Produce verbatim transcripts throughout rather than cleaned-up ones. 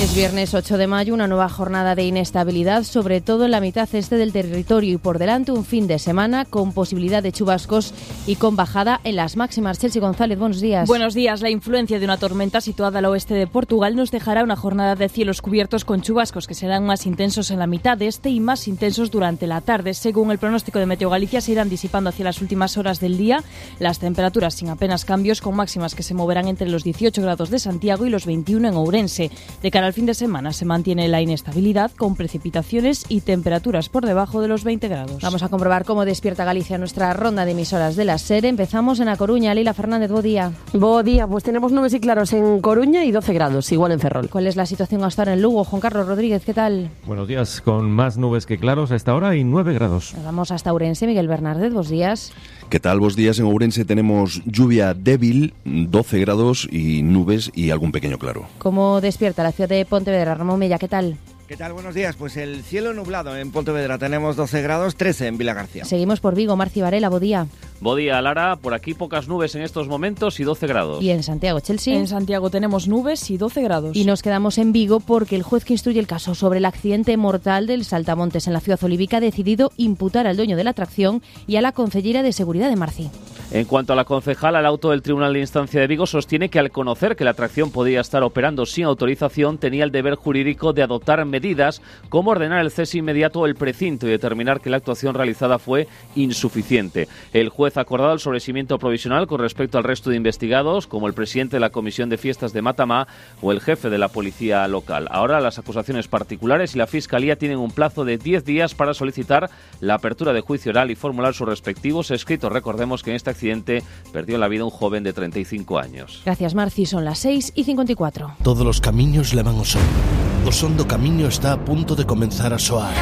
Es viernes ocho de mayo, una nueva jornada de inestabilidad, sobre todo en la mitad este del territorio, y por delante un fin de semana con posibilidad de chubascos y con bajada en las máximas. Chelsea González, buenos días. Buenos días. La influencia de una tormenta situada al oeste de Portugal nos dejará una jornada de cielos cubiertos con chubascos que serán más intensos en la mitad este y más intensos durante la tarde. Según el pronóstico de Meteo Galicia, se irán disipando hacia las últimas horas del día las temperaturas sin apenas cambios, con máximas que se moverán entre los dieciocho grados de Santiago y los veintiuno en Ourense. De cara al fin de semana se mantiene la inestabilidad con precipitaciones y temperaturas por debajo de los veinte grados. Vamos a comprobar cómo despierta Galicia nuestra ronda de emisoras de la SER. Empezamos en A Coruña. Leila Fernández, bo día. Bo día, pues tenemos nubes y claros en Coruña y doce grados, igual en Ferrol. ¿Cuál es la situación hasta ahora en Lugo? Juan Carlos Rodríguez, ¿qué tal? Buenos días, con más nubes que claros a esta hora y nueve grados. Nos vamos hasta Ourense. Miguel Bernárdez, buenos días. ¿Qué tal? Buenos días. En Ourense tenemos lluvia débil, doce grados y nubes y algún pequeño claro. ¿Cómo despierta la ciudad de Pontevedra? Ramón Mella, ¿qué tal? ¿Qué tal? Buenos días. Pues el cielo nublado en Pontevedra. Tenemos doce grados, trece en Vilagarcía. Seguimos por Vigo. Marci Varela, bo día. Bo día, Lara. Por aquí pocas nubes en estos momentos y doce grados. ¿Y en Santiago, Chelsea? En Santiago tenemos nubes y doce grados. Y nos quedamos en Vigo porque el juez que instruye el caso sobre el accidente mortal del saltamontes en la ciudad olívica ha decidido imputar al dueño de la atracción y a la concejera de seguridad de Marci. En cuanto a la concejala, el auto del Tribunal de Instancia de Vigo sostiene que al conocer que la atracción podía estar operando sin autorización, tenía el deber jurídico de adoptar medidas como ordenar el cese inmediato del precinto y determinar que la actuación realizada fue insuficiente. El juez ha acordado el sobreseimiento provisional con respecto al resto de investigados, como el presidente de la Comisión de Fiestas de Matamá o el jefe de la policía local. Ahora las acusaciones particulares y la Fiscalía tienen un plazo de diez días para solicitar la apertura de juicio oral y formular sus respectivos escritos. Recordemos que en este accidente perdió la vida un joven de treinta y cinco años. Gracias, Marci. Son las seis y cincuenta y cuatro. Todos los camiños levan ao son. O son do camiño está a punto de comenzar a soar.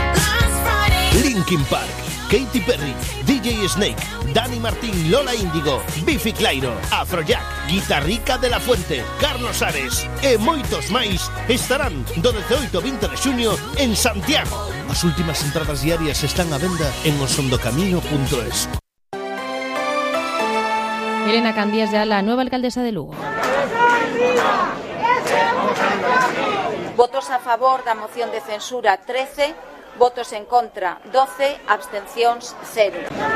Linkin Park, Katy Perry, D J Snake, Dani Martín, Lola Índigo, Biffy Clyro, Afrojack, Guitarrica de la Fuente, Carlos Ares e moitos máis estarán do dezooito ao vinte de xuño en Santiago. As últimas entradas diarias están á venda en osondocamiño punto es. Elena Candía es ya la nueva alcaldesa de Lugo. Votos a favor da moción de censura trece, votos en contra doce, abstencións cero.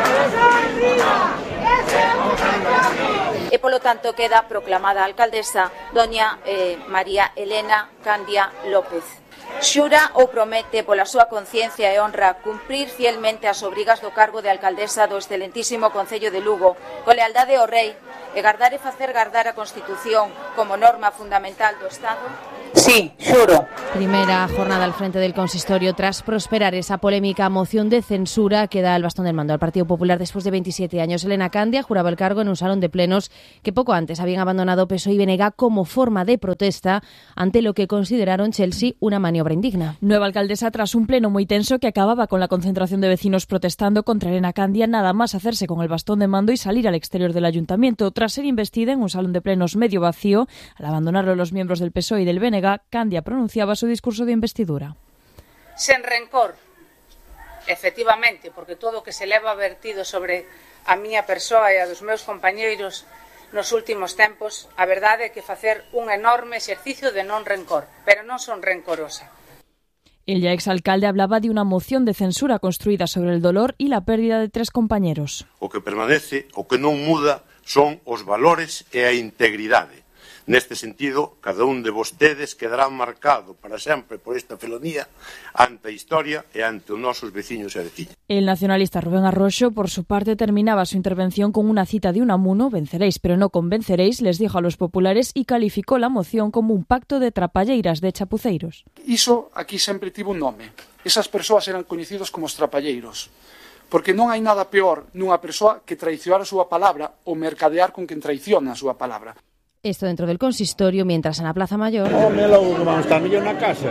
E polo tanto queda proclamada alcaldesa doña eh, María Elena Candia López. Xura ou promete pola súa conciencia e honra cumprir fielmente as obrigas do cargo de alcaldesa do excelentísimo Concello de Lugo, con lealdade ao rei e gardar e facer gardar a Constitución como norma fundamental do Estado? Sí, xuro. Primera jornada al frente del consistorio tras prosperar esa polémica moción de censura que da el bastón del mando al Partido Popular después de veintisiete años. Elena Candia juraba el cargo en un salón de plenos que poco antes habían abandonado P S O E y B N G como forma de protesta ante lo que consideraron, Chelsea, una maniobra indigna. Nueva alcaldesa tras un pleno muy tenso que acababa con la concentración de vecinos protestando contra Elena Candia, nada más hacerse con el bastón de mando y salir al exterior del ayuntamiento. Tras ser investida en un salón de plenos medio vacío, al abandonarlo los miembros del P S O E y del B N G, Candia pronunciaba su discurso de investidura. Sen rencor, efectivamente, porque todo o que se leva vertido sobre a miña persoa e a dos meus compañeiros nos últimos tempos, a verdade é que facer un enorme exercicio de non rencor, pero non son rencorosa. El ya exalcalde hablaba de una moción de censura construida sobre el dolor y la pérdida de tres compañeros. O que permanece, o que non muda, son os valores e a integridade. Neste sentido, cada un de vostedes quedará marcado para sempre por esta felonía ante a historia e ante os nosos veciños e veciñas. El nacionalista Rubén Arroxo, por su parte, terminaba su intervención con una cita de Unamuno: venceréis, pero no convenceréis, les dijo a los populares, y calificó la moción como un pacto de trapalleiras, de chapuceiros. Iso aquí sempre tivo un nome. Esas persoas eran coñecidos como os trapalleiros. Porque non hai nada peor nunha persoa que traicionar a súa palabra ou mercadear con quen traiciona a súa palabra. Esto dentro del consistorio, mientras en la Plaza Mayor... Oh, me logo que vamos estar millón na casa.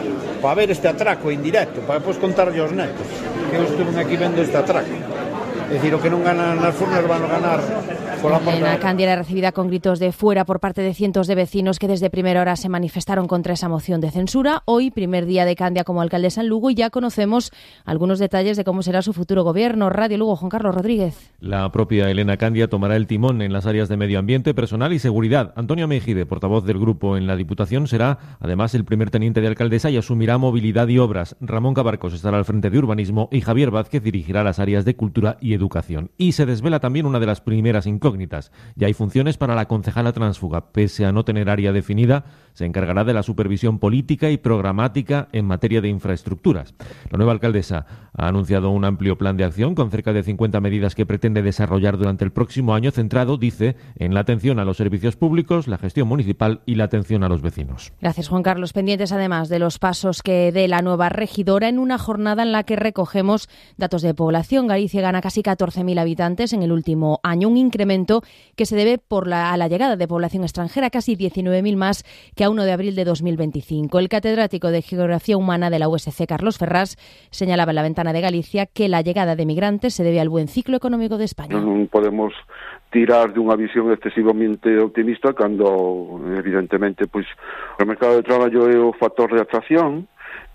Para ver este atraco indirecto, para depois contarlle aos netos que eu estuve aquí vendo este atraco. É dicir, o que non ganan nas furnas van a ganar pola porta. Elena Candia era recibida con gritos de fuera por parte de cientos de vecinos que desde primera hora se manifestaron contra esa moción de censura. Hoy, primer día de Candia como alcaldesa en Lugo, y ya conocemos algunos detalles de cómo será su futuro gobierno. Radio Lugo, Juan Carlos Rodríguez. La propia Elena Candia tomará el timón en las áreas de medio ambiente, personal y seguridad. Antonio Mejide, portavoz del grupo en la Diputación, será además el primer teniente de alcaldesa y asumirá movilidad y obras. Ramón Cabarcos estará al frente de urbanismo y Javier Vázquez dirigirá las áreas de cultura y educación. Y se desvela también una de las primeras incógnitas. Ya hay funciones para la concejala tránsfuga. Pese a no tener área definida, se encargará de la supervisión política y programática en materia de infraestructuras. La nueva alcaldesa ha anunciado un amplio plan de acción con cerca de cincuenta medidas que pretende desarrollar durante el próximo año, centrado, dice, en la atención a los servicios públicos, la gestión municipal y la atención a los vecinos. Gracias, Juan Carlos. Pendientes además de los pasos que dé la nueva regidora en una jornada en la que recogemos datos de población. Galicia gana casi catorce mil habitantes en el último año, un incremento que se debe por la, a la llegada de población extranjera, casi diecinueve mil más que a uno de abril de dos mil veinticinco. El catedrático de Geografía Humana de la U S C, Carlos Ferrás, señalaba en La Ventana de Galicia que la llegada de migrantes se debe al buen ciclo económico de España. Non podemos tirar dunha visión excesivamente optimista cando, evidentemente, pois, o mercado de traballo é o factor de atracción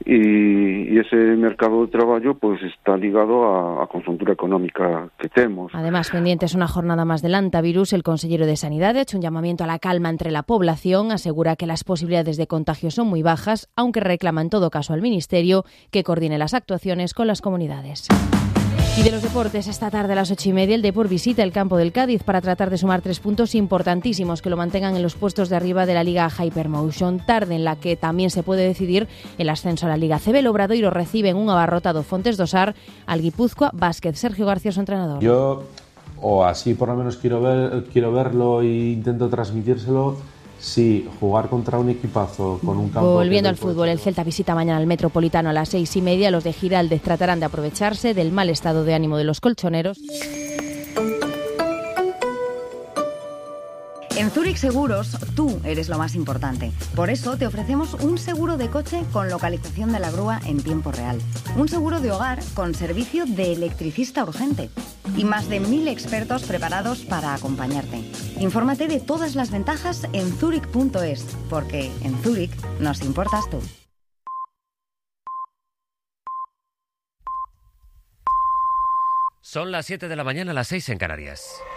e, e ese mercado de traballo pois está ligado á, á conjuntura económica que temos. Además, pendientes una jornada más del antivirus, el consellero de Sanidad ha hecho un llamamiento a la calma entre la población, asegura que las posibilidades de contagio son muy bajas, aunque reclama en todo caso al Ministerio que coordine las actuaciones con las comunidades. Y de los deportes, esta tarde a las ocho y media el Depor visita el campo del Cádiz para tratar de sumar tres puntos importantísimos que lo mantengan en los puestos de arriba de la Liga Hypermotion. Tarde en la que también se puede decidir el ascenso a la Liga C B. El Obradoiro recibe en un abarrotado Fontes Dosar al Guipúzcoa Basket. Sergio García, su entrenador. Yo, o así por lo menos quiero ver, quiero verlo e intento transmitírselo. Sí, jugar contra un equipazo con un campo... Volviendo al fútbol, el Celta visita mañana al Metropolitano a las seis y media. Los de Giraldez tratarán de aprovecharse del mal estado de ánimo de los colchoneros. En Zurich Seguros, tú eres lo más importante. Por eso te ofrecemos un seguro de coche con localización de la grúa en tiempo real. Un seguro de hogar con servicio de electricista urgente. Y más de mil expertos preparados para acompañarte. Infórmate de todas las ventajas en zurich punto es, porque en Zurich nos importas tú. Son las siete de la mañana, las seis en Canarias.